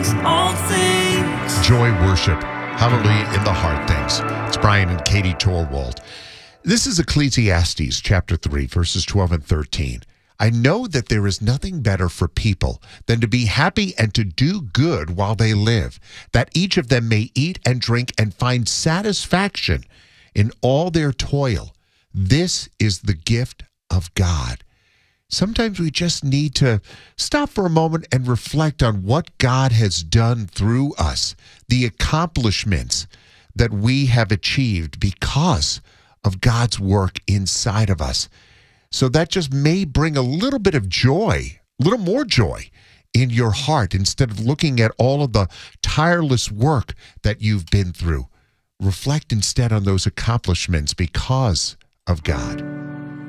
all things. Joy worship. Hallelujah in the hard things. It's Brian and Katie Torwald. This is Ecclesiastes chapter 3, verses 12 and 13. I know that there is nothing better for people than to be happy and to do good while they live, that each of them may eat and drink and find satisfaction in all their toil. This is the gift of God. Sometimes we just need to stop for a moment and reflect on what God has done through us, the accomplishments that we have achieved because of God's work inside of us. So that just may bring a little bit of joy, a little more joy in your heart instead of looking at all of the tireless work that you've been through. Reflect instead on those accomplishments because of God.